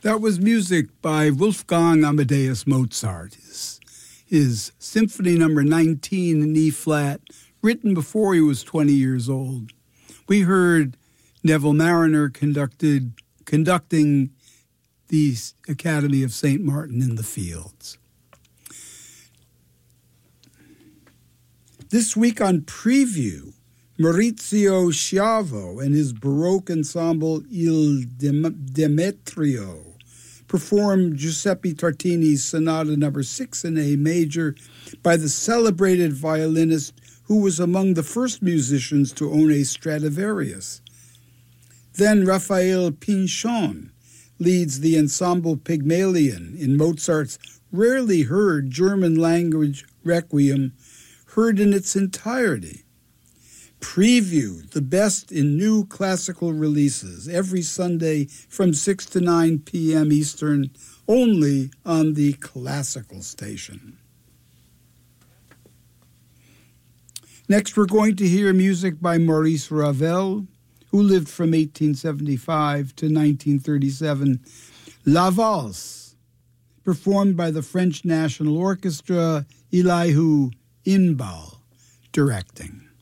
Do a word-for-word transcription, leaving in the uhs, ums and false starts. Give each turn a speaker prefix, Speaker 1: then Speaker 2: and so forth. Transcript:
Speaker 1: That was music by Wolfgang Amadeus Mozart, his, his Symphony Number nineteen in E-flat, written before he was twenty years old. We heard Neville Marriner conducted, conducting the Academy of Saint Martin in the Fields. This week on Preview, Maurizio Schiavo and his Baroque ensemble Il Demetrio performed Giuseppe Tartini's Sonata Number six in A major by the celebrated violinist who was among the first musicians to own a Stradivarius. Then Raphael Pinchon leads the ensemble Pygmalion in Mozart's rarely heard German-language Requiem, heard in its entirety. Preview, the best in new classical releases, every Sunday from six to nine p.m. Eastern, only on the Classical Station. Next, we're going to hear music by Maurice Ravel, who lived from eighteen seventy-five to nineteen thirty-seven. La Valse, performed by the French National Orchestra, Elihu Inbal directing.